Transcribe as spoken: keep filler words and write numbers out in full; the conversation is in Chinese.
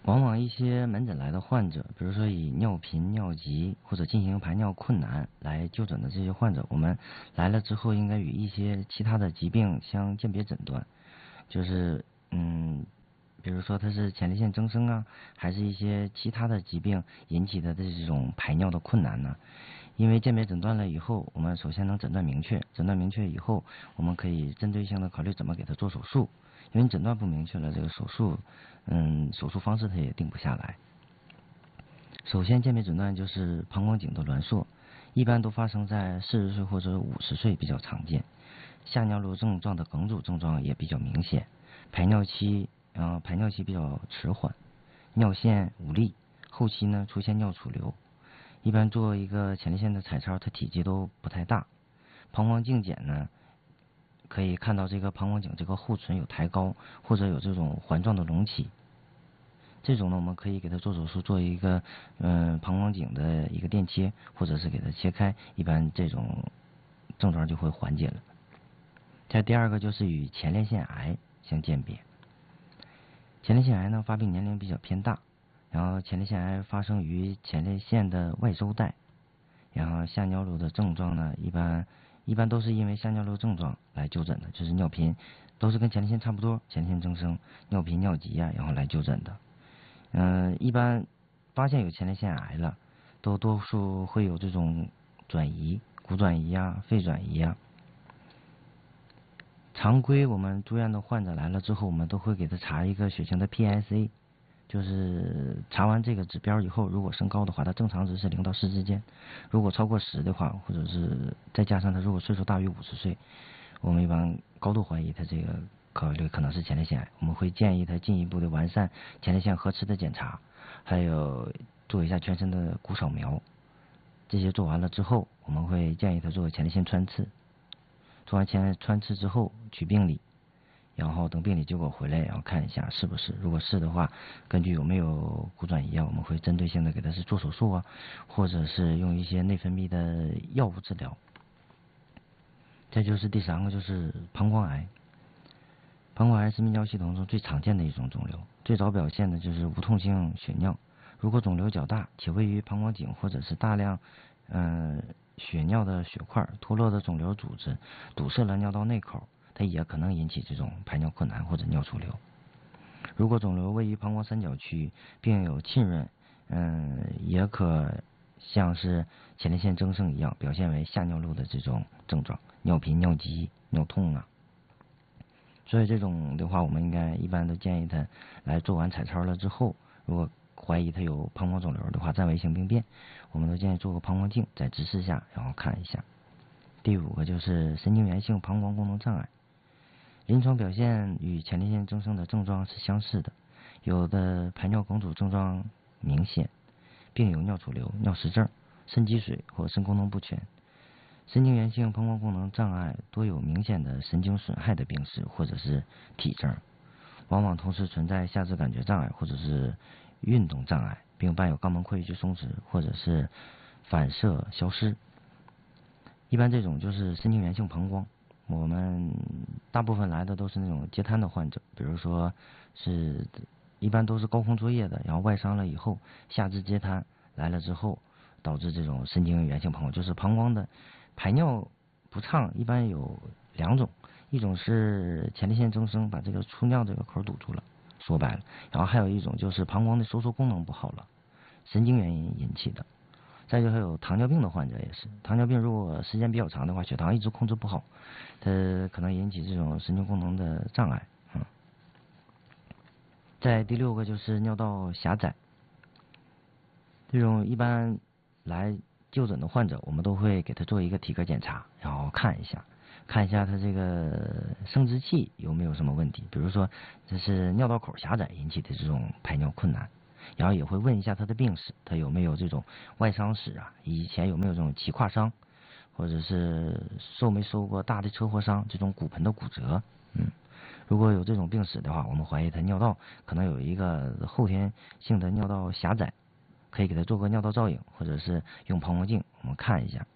往往一些门诊来的患者，比如说以尿频、尿急或者进行排尿困难来就诊的这些患者，我们来了之后应该与一些其他的疾病相鉴别诊断，就是嗯，比如说它是前列腺增生啊，还是一些其他的疾病引起的这种排尿的困难呢？因为鉴别诊断了以后，我们首先能诊断明确，诊断明确以后，我们可以针对性的考虑怎么给他做手术。因为你诊断不明确了，这个手术，嗯，手术方式它也定不下来。首先鉴别诊断就是膀胱颈的挛缩，一般都发生在四十岁或者五十岁比较常见。下尿路症状的梗阻症状也比较明显，排尿期，呃，排尿期比较迟缓，尿线无力，后期呢出现尿储留。一般做一个前列腺的彩超，它体积都不太大。膀胱镜检呢，可以看到这个膀胱颈这个后唇有抬高，或者有这种环状的隆起。这种呢，我们可以给它做手术，做一个嗯、呃、膀胱颈的一个电切，或者是给它切开，一般这种症状就会缓解了。再第二个就是与前列腺癌相鉴别。前列腺癌呢，发病年龄比较偏大，然后前列腺癌发生于前列腺的外周带，然后下尿路的症状呢，一般一般都是因为下尿路症状来就诊的，就是尿频，都是跟前列腺差不多，前列腺增生、尿频、尿急呀、啊，然后来就诊的。嗯、呃，一般发现有前列腺癌了，都多数会有这种转移、骨转移啊、肺转移啊。常规我们住院的患者来了之后，我们都会给他查一个血清的 P S A， 就是查完这个指标以后，如果升高的话，它正常值是零到十之间，如果超过十的话，或者是再加上他如果岁数大于五十岁，我们一般高度怀疑他这个考虑可能是前列腺癌，我们会建议他进一步的完善前列腺核磁的检查，还有做一下全身的骨扫描。这些做完了之后，我们会建议他做前列腺穿刺。做完前列穿刺之后取病理，然后等病理结果回来，然后看一下是不是，如果是的话，根据有没有骨转移啊，我们会针对性的给他是做手术啊，或者是用一些内分泌的药物治疗。再就是第三个就是膀胱癌，膀胱癌是泌尿系统中最常见的一种肿瘤，最早表现的就是无痛性血尿。如果肿瘤较大且位于膀胱颈或者是大量嗯、呃、血尿的血块、脱落的肿瘤组织堵塞了尿道内口，它也可能引起这种排尿困难或者尿储留。如果肿瘤位于膀胱三角区并有浸润，嗯，也可像是前列腺增生一样，表现为下尿路的这种症状，尿频、尿急、尿痛啊。所以这种的话，我们应该一般都建议他来做完彩超了之后，如果怀疑他有膀胱肿瘤的话，占为性病变，我们都建议做个膀胱镜，在直视下然后看一下。第五个就是神经元性膀胱功能障碍，临床表现与前列腺增生的症状是相似的，有的排尿梗阻症状明显，并有尿储留、尿失症、肾积水或肾功能不全。神经元性膀胱功能障碍多有明显的神经损害的病史或者是体征，往往同时存在下肢感觉障碍或者是运动障碍，并伴有肛门括约肌松弛或者是反射消失。一般这种就是神经元性膀胱，我们大部分来的都是那种截瘫的患者，比如说是一般都是高空作业的，然后外伤了以后下肢截瘫来了之后，导致这种神经元性膀胱，就是膀胱的排尿不畅，一般有两种，一种是前列腺增生把这个出尿这个口堵住了，说白了，然后还有一种就是膀胱的收缩功能不好了，神经原因引起的。再就还有糖尿病的患者也是，糖尿病如果时间比较长的话，血糖一直控制不好，它可能引起这种神经功能的障碍。嗯。再第六个就是尿道狭窄，这种一般来就诊的患者，我们都会给他做一个体格检查，然后看一下，看一下他这个生殖器有没有什么问题，比如说这是尿道口狭窄引起的这种排尿困难。然后也会问一下他的病史，他有没有这种外伤史啊？以前有没有这种骑跨伤，或者是受没受过大的车祸伤？这种骨盆的骨折，嗯，如果有这种病史的话，我们怀疑他尿道可能有一个后天性的尿道狭窄，可以给他做个尿道造影，或者是用膀胱镜我们看一下。